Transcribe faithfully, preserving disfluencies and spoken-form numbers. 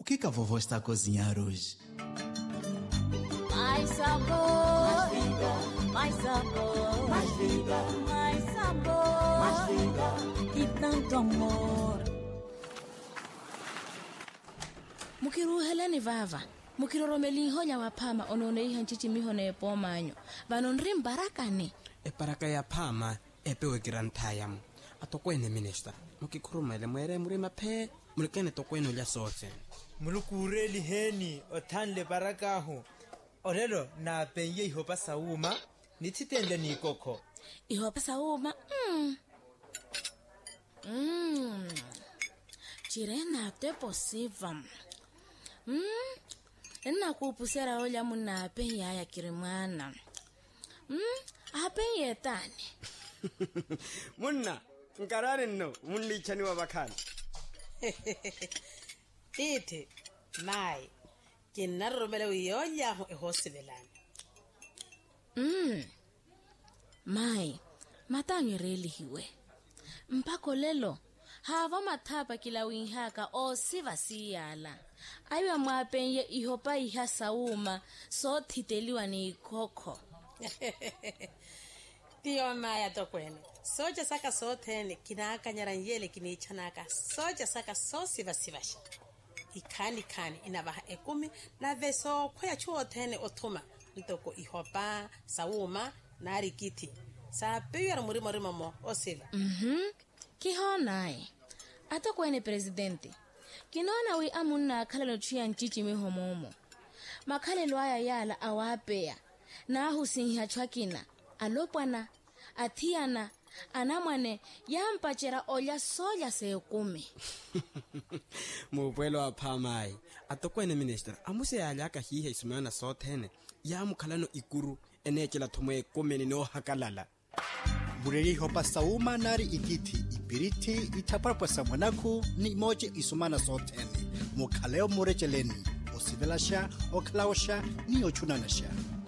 que que a vovó está a cozinhar hoje? Mais sabor, mais vida, mais sabor, mais vida, mais sabor, mais vida e tanto amor. Mukiruheleni vava, mukiroromeli honya waphama onone ihanchichi mihone epomanyo. Banonrim barakane. E baraka ya phama epewe kirantayam. Atokwene minister. Mukikhurumele mwere muri maphe, mulikene tokwene lya sote. Mulukureli heni othanle barakahu. Orelo na penye ihopa sauma nititende ni koko. Ihopa sauma. Mm. Mm. Chirena te posiva. Mm. Enna kupusera olya munape yaya kirimwana. Mm. Ape yetani. Munna, nkarare no, munli chani wa bakhala. Tite, mai. Kinaromele uyonya ho ehosibelana. Mm. Mai, matangi reli hiwe. Mpako lelo, hava mathapa kila winhaka o siva siyala. Aywa mwapenye ihopa iha sauma, so titeliwa ni ikoko. Tiyo maya tokwene. Soja saka sotene kinaka nyaranyele kinichanaka. Soja saka so siva sivasha. Ikani kani inabaha ekumi na veso kwaya chuo tene otuma ntoko ihopa sauma na rikiti sa peyo muri muri mamo osiva. Mhm. Kihonai. Ato kwene presidente. Kinona wi amunna khalelo chia nchichi mihomomo. Makhalelo aya yala awapea. Na husinha chwakina. Alopwana athiana anamwane yampachera olya soya sekumi. Mupwelo wa phamai. Atokwene minister. Amuse yalaka hihe isumana sotene. Ya mukhalano ikuru enechela thumwe komeni no hakalala. Bureri hopa sauma nari ikiti ipiriti itaparpa samanaku ni moje isumana sotene. Mukhaleo murecheleni. Osivelasha oklaosha ni ochunanasha.